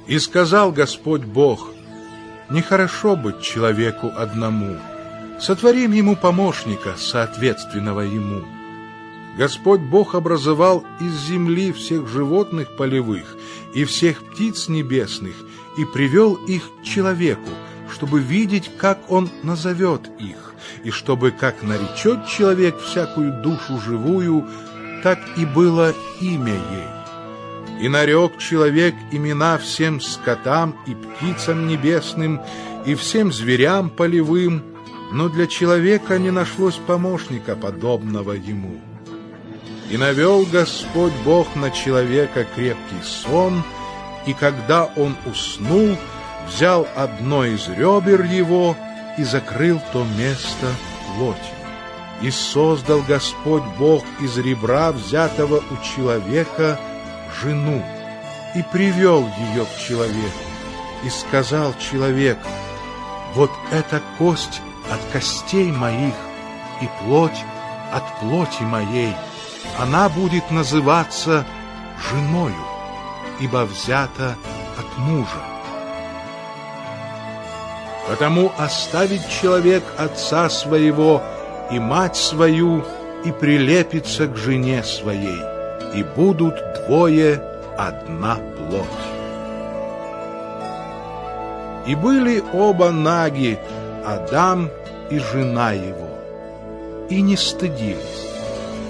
И сказал Господь Бог: нехорошо быть человеку одному, сотворим ему помощника, соответственного ему. Господь Бог образовал из земли всех животных полевых и всех птиц небесных и привел их к человеку, чтобы видеть, как он назовет их, и чтобы, как наречет человек всякую душу живую, так и было имя ей. И нарек человек имена всем скотам и птицам небесным и всем зверям полевым, но для человека не нашлось помощника, подобного ему. И навел Господь Бог на человека крепкий сон, и когда он уснул, взял одно из ребер его и закрыл то место плотью. И создал Господь Бог из ребра, взятого у человека, жену, и привел ее к человеку. И сказал человек: вот эта кость от костей моих и плоть от плоти моей, она будет называться женою, ибо взята от мужа. Потому оставит человек отца своего и мать свою, и прилепится к жене своей, и будут двое одна плоть. И были оба наги, Адам и жена его, и не стыдились.